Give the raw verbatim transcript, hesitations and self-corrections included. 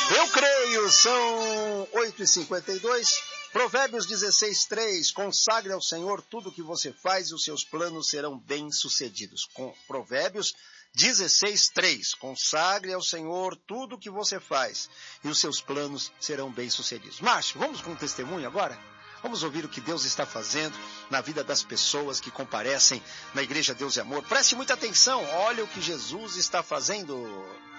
Eu creio, são oito e cinquenta e dois, Provérbios dezesseis, três, consagre ao Senhor tudo o que você faz e os seus planos serão bem-sucedidos. Com Provérbios dezesseis, três, consagre ao Senhor tudo o que você faz e os seus planos serão bem-sucedidos. Márcio, vamos com um testemunho agora? Vamos ouvir o que Deus está fazendo na vida das pessoas que comparecem na Igreja Deus e Amor. Preste muita atenção, olha o que Jesus está fazendo.